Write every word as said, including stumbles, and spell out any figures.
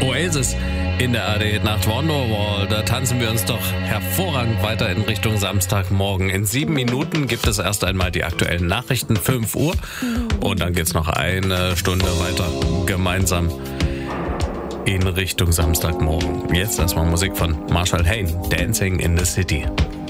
Oasis in der A R D Nacht Wonderwall. Da tanzen wir uns doch hervorragend weiter in Richtung Samstagmorgen. In sieben Minuten gibt es erst einmal die aktuellen Nachrichten, fünf Uhr. Und dann geht's noch eine Stunde weiter gemeinsam in Richtung Samstagmorgen. Jetzt erstmal Musik von Marshall Hayne, Dancing in the City.